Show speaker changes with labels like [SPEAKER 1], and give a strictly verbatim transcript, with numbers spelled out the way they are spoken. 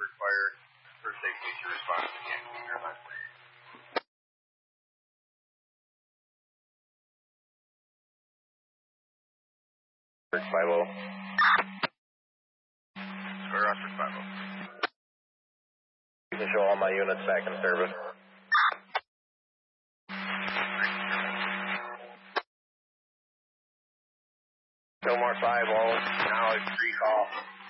[SPEAKER 1] require first aid feature response to Yankee Airlines. five oh. Square Oxford five oh. You can show all my units back in service. Fillmore five oh, now it's recall.